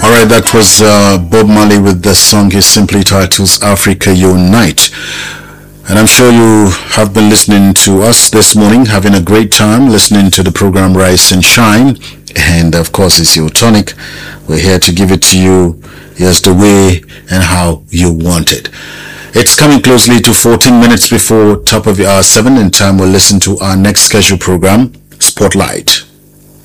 Alright, that was Bob Marley with the song he simply titles Africa Unite. And I'm sure you have been listening to us this morning, having a great time listening to the program Rise and Shine. And of course, it's your tonic. We're here to give it to you just the way and how you want it. It's coming closely to 14 minutes before top of the hour 7, and time we'll listen to our next scheduled program, Spotlight.